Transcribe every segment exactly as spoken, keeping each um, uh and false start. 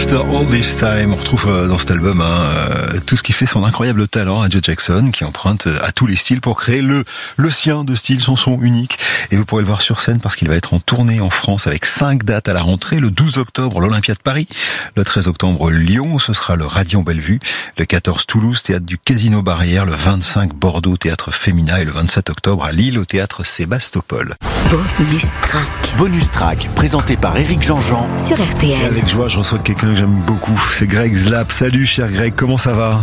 After All This Time, on retrouve dans cet album hein, euh, tout ce qui fait son incroyable talent à Joe Jackson, qui emprunte à tous les styles pour créer le le sien de style, son son unique. Et vous pourrez le voir sur scène parce qu'il va être en tournée en France avec cinq dates à la rentrée. Le douze octobre, l'Olympia de Paris. Le treize octobre, Lyon. Ce sera le Radiant Bellevue. Le quatorze, Toulouse, théâtre du Casino Barrière. Le vingt-cinq, Bordeaux, théâtre Femina. Et le vingt-sept octobre, à Lille, au théâtre Sébastopol. Bonus track. Bonus track, présenté par Éric Jean-Jean sur R T L. Et avec joie, je reçois quelqu'un que j'aime beaucoup. C'est Greg Zlap. Salut, cher Greg. Comment ça va?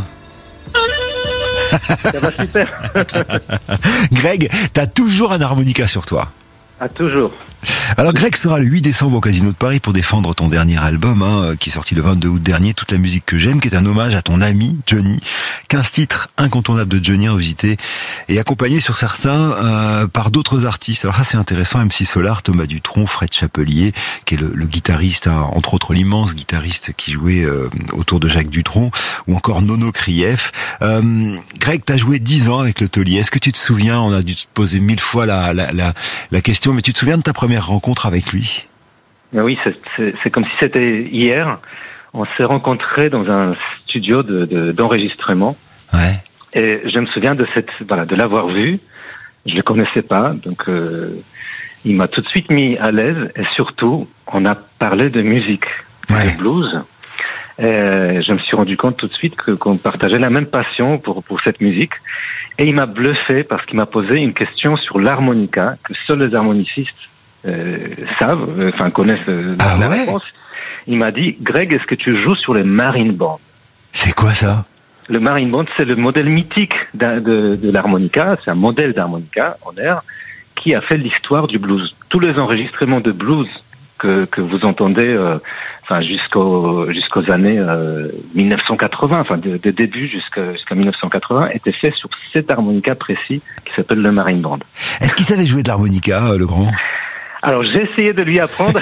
Ça va super. Greg, t'as toujours un harmonica sur toi. Ah, toujours. Alors Greg sera le huit décembre au Casino de Paris pour défendre ton dernier album hein, qui est sorti le vingt-deux août dernier, Toute la musique que j'aime, qui est un hommage à ton ami Johnny. quinze titres incontournables de Johnny à visiter et accompagné sur certains euh, par d'autres artistes. Alors ça c'est intéressant, M C Solar, Thomas Dutronc, Fred Chapelier, qui est le, le guitariste, hein, entre autres l'immense guitariste qui jouait euh, autour de Jacques Dutronc, ou encore Nono Krief. Euh, Greg, t'as joué dix ans avec le Taulier. Est-ce que tu te souviens, on a dû te poser mille fois la, la, la, la question, mais tu te souviens de ta première rencontre avec lui? Oui, c'est, c'est, c'est comme si c'était hier. On s'est rencontrés dans un studio de, de, d'enregistrement. Ouais. Et je me souviens de cette, voilà, de l'avoir vu. Je le connaissais pas, donc euh, il m'a tout de suite mis à l'aise. Et surtout, on a parlé de musique, ouais. de blues. Et je me suis rendu compte tout de suite que, qu'on partageait la même passion pour, pour cette musique. Et il m'a bluffé parce qu'il m'a posé une question sur l'harmonica que seuls les harmonicistes euh, savent, euh, enfin connaissent euh, ah la ouais réponse. Il m'a dit, Greg, est-ce que tu joues sur les marine bands? C'est quoi ça? Le marine band, c'est le modèle mythique de, de, de l'harmonica. C'est un modèle d'harmonica en air qui a fait l'histoire du blues. Tous les enregistrements de blues que, que vous entendez, euh, enfin jusqu'au jusqu'aux années euh, mille neuf cent quatre-vingts, enfin de, de début jusqu'à jusqu'à mille neuf cent quatre-vingts, étaient faits sur cet harmonica précis qui s'appelle le marine band. Est-ce qu'il savait jouer de l'harmonica, le grand? Alors j'ai essayé de lui apprendre.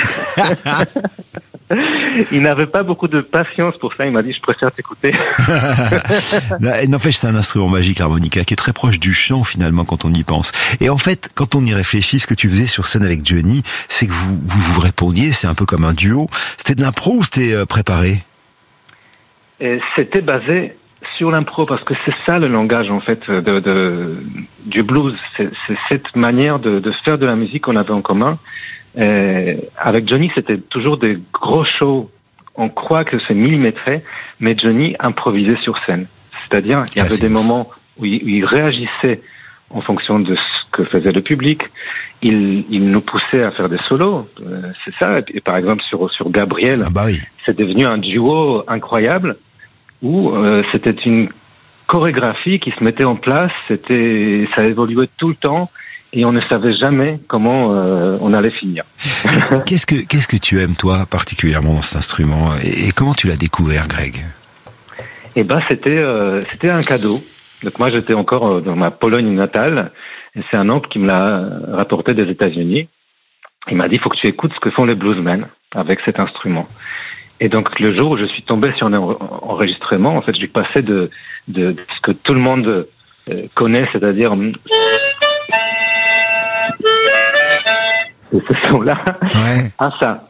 Il n'avait pas beaucoup de patience pour ça. Il m'a dit, je préfère t'écouter. N'empêche, c'est un instrument magique, l'harmonica, qui est très proche du chant, finalement, quand on y pense. Et en fait, quand on y réfléchit, ce que tu faisais sur scène avec Johnny, c'est que vous vous, vous répondiez, c'est un peu comme un duo. C'était de l'impro ou c'était euh, préparé? Et c'était basé sur l'impro, parce que c'est ça le langage, en fait, de, de, du blues. C'est, c'est cette manière de, de faire de la musique qu'on avait en commun. Et avec Johnny, c'était toujours des gros shows. On croit que c'est millimétré, mais Johnny improvisait sur scène. C'est-à-dire, il y avait ah, des ouf. moments où il, où il réagissait en fonction de ce que faisait le public. Il, il nous poussait à faire des solos. Euh, c'est ça. Et par exemple, sur, sur Gabriel, ah bah oui. c'est devenu un duo incroyable où euh, c'était une chorégraphie qui se mettait en place. C'était, ça évoluait tout le temps. Et on ne savait jamais comment euh, on allait finir. Qu'est-ce que qu'est-ce que tu aimes toi particulièrement dans cet instrument et, et comment tu l'as découvert, Greg? Eh ben c'était euh, c'était un cadeau. Donc moi j'étais encore dans ma Pologne natale et c'est un oncle qui me l'a rapporté des États-Unis. Il m'a dit il faut que tu écoutes ce que font les bluesmen avec cet instrument. Et donc le jour où je suis tombé sur un enregistrement, en fait je lui passais de de, de ce que tout le monde euh, connaît, c'est-à-dire et ce son-là, ouais. ah ça.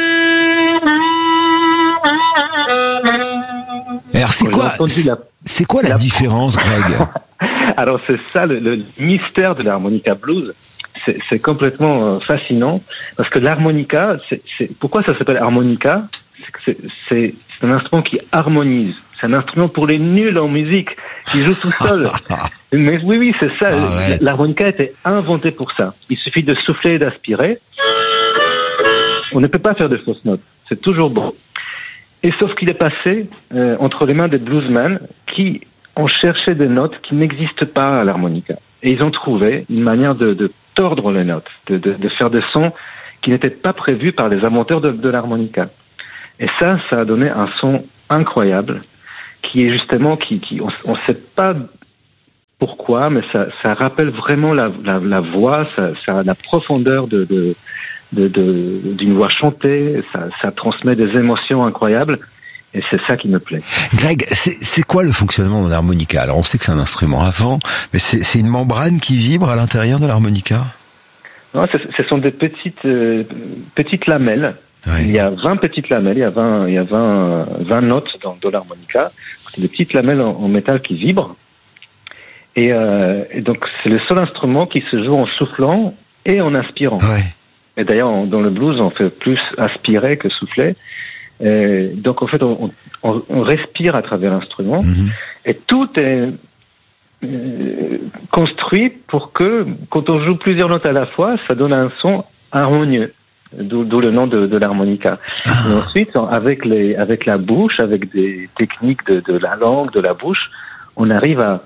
Alors c'est quoi, la... c'est quoi la, la différence, Greg? Alors c'est ça le, le mystère de l'harmonica blues. C'est, c'est complètement euh, fascinant parce que l'harmonica, c'est, c'est pourquoi ça s'appelle harmonica? C'est, c'est, c'est un instrument qui harmonise. C'est un instrument pour les nuls en musique qui joue tout seul. Mais oui, oui, c'est ça. Ah ouais. L'harmonica a été inventé pour ça. Il suffit de souffler et d'aspirer. On ne peut pas faire de fausses notes. C'est toujours bon. Et sauf qu'il est passé euh, entre les mains des bluesmen qui ont cherché des notes qui n'existent pas à l'harmonica. Et ils ont trouvé une manière de, de tordre les notes, de, de, de faire des sons qui n'étaient pas prévus par les inventeurs de, de l'harmonica. Et ça, ça a donné un son incroyable qui est justement, qui, qui on ne sait pas pourquoi, mais ça, ça rappelle vraiment la, la, la voix, ça, ça a la profondeur de, de, de, de, d'une voix chantée, ça, ça transmet des émotions incroyables, et c'est ça qui me plaît. Greg, c'est, c'est quoi le fonctionnement de l'harmonica? Alors on sait que c'est un instrument à vent, mais c'est, c'est une membrane qui vibre à l'intérieur de l'harmonica? Non, ce, ce sont des petites, euh, petites lamelles Ouais. Il y a vingt petites lamelles, il y a vingt, il y a vingt, vingt notes dans, dans l'harmonica. C'est des petites lamelles en, en métal qui vibrent. Et, euh, et donc, c'est le seul instrument qui se joue en soufflant et en inspirant. Ouais. Et d'ailleurs, dans le blues, on fait plus aspirer que souffler. Et donc, en fait, on, on, on respire à travers l'instrument. Mm-hmm. Et tout est euh, construit pour que, quand on joue plusieurs notes à la fois, ça donne un son harmonieux. D'où, d'où le nom de, de l'harmonica. Ah. Et ensuite, avec, les, avec la bouche, avec des techniques de, de la langue, de la bouche, on arrive à,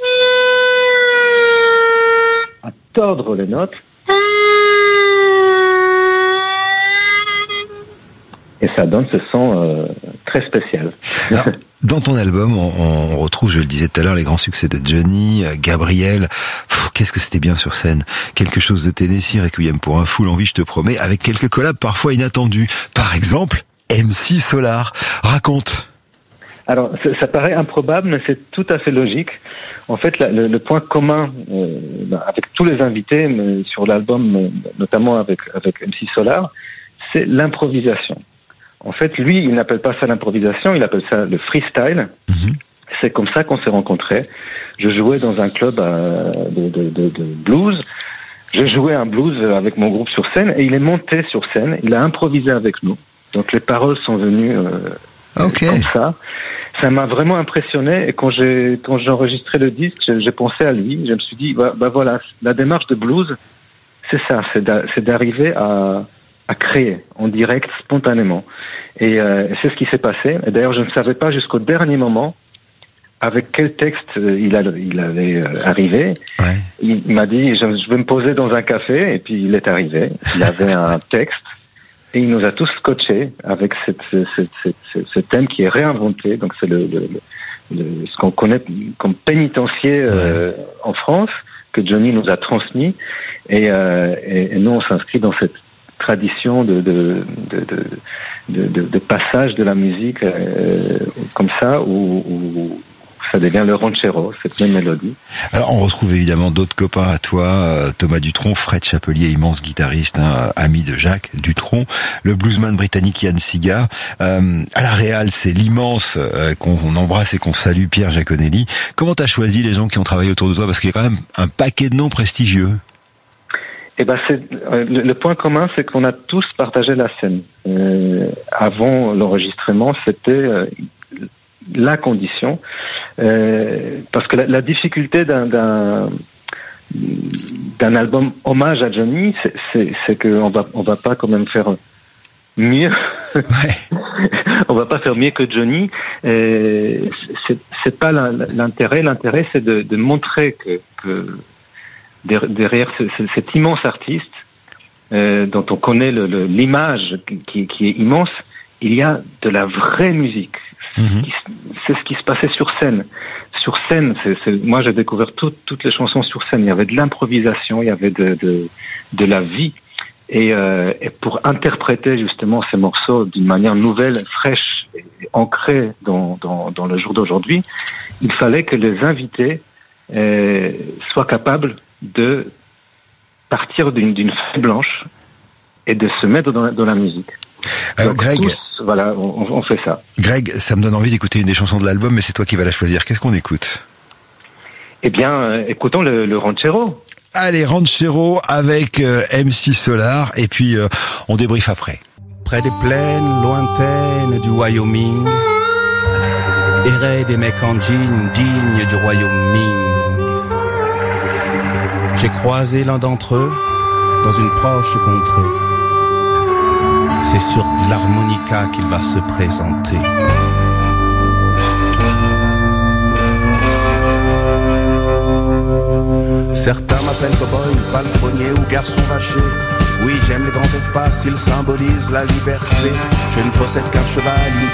à tordre les notes. Et ça donne ce son euh, très spécial. Alors, dans ton album, on, on retrouve, je le disais tout à l'heure, les grands succès de Johnny, euh, Gabriel. Pff, qu'est-ce que c'était bien sur scène. Quelque chose de Tennessee, Requiem pour un fou, l'envie, je te promets, avec quelques collabs parfois inattendus. Par exemple, M C Solar. Raconte. Alors, ça, ça paraît improbable, mais c'est tout à fait logique. En fait, la, le, le point commun euh, avec tous les invités mais sur l'album, notamment avec, avec M C Solar, c'est l'improvisation. En fait, lui, il n'appelle pas ça l'improvisation, il appelle ça le freestyle. Mm-hmm. C'est comme ça qu'on s'est rencontrés. Je jouais dans un club euh, de, de, de, de blues. Je jouais un blues avec mon groupe sur scène et il est monté sur scène. Il a improvisé avec nous. Donc les paroles sont venues euh, okay. comme ça. Ça m'a vraiment impressionné et quand j'ai quand j'ai enregistré le disque, j'ai, j'ai pensé à lui. Je me suis dit, bah, bah voilà, la démarche de blues, c'est ça, c'est, d'a, c'est d'arriver à à créer en direct spontanément. Et euh, c'est ce qui s'est passé. Et d'ailleurs, je ne savais pas jusqu'au dernier moment avec quel texte il, a, il allait arriver. Ouais. Il, il m'a dit, je, je vais me poser dans un café, et puis il est arrivé. Il avait un texte, et il nous a tous scotchés avec cette, cette, cette, cette, ce thème qui est réinventé. Donc c'est le, le, le, ce qu'on connaît comme pénitencier euh, ouais. en France, que Johnny nous a transmis. Et, euh, et, et nous, on s'inscrit dans cette tradition de de de de de, de, de passage de la musique euh, comme ça où, où ça devient le ranchero, cette même mélodie. Alors on retrouve évidemment d'autres copains à toi, euh, Thomas Dutronc, Fred Chapelier, immense guitariste, hein, ami de Jacques Dutronc, le bluesman britannique Ian Siga. Euh, à la Réal, c'est l'immense euh, qu'on on embrasse et qu'on salue Pierre Giaconelli. Comment t'as choisi les gens qui ont travaillé autour de toi, parce qu'il y a quand même un paquet de noms prestigieux. Eh ben, c'est euh, le, le point commun, c'est qu'on a tous partagé la scène. Euh, avant l'enregistrement, c'était euh, la condition, euh, parce que la, la difficulté d'un, d'un d'un album hommage à Johnny, c'est, c'est, c'est qu'on va on va pas quand même faire mieux. Ouais. On va pas faire mieux que Johnny. Euh, c'est, c'est pas l'intérêt. L'intérêt, c'est de, de montrer que, que derrière cet immense artiste euh, dont on connaît le, le, l'image qui, qui est immense, il y a de la vraie musique. Mm-hmm. C'est ce qui se passait sur scène. Sur scène, c'est, c'est, moi j'ai découvert tout, toutes les chansons sur scène. Il y avait de l'improvisation, il y avait de, de, de la vie. Et, euh, et pour interpréter justement ces morceaux d'une manière nouvelle, fraîche, et ancrée dans, dans, dans le jour d'aujourd'hui, il fallait que les invités euh, soient capables de partir d'une, d'une feuille blanche et de se mettre dans la, dans la musique. Euh, Greg, tous, voilà, on, on fait ça. Greg, ça me donne envie d'écouter une des chansons de l'album, mais c'est toi qui vas la choisir. Qu'est-ce qu'on écoute ? Eh bien, euh, écoutons le, le Ranchero. Allez, Ranchero avec euh, M C Solar, et puis euh, on débriefe après. Près des plaines lointaines du Wyoming, erraient des mecs en jean dignes du Wyoming. J'ai croisé l'un d'entre eux dans une proche contrée. C'est sur l'harmonica qu'il va se présenter. Certains m'appellent cow-boy, palefrenier ou garçon vaché. Oui, j'aime les grands espaces, ils symbolisent la liberté. Je ne possède qu'un cheval, une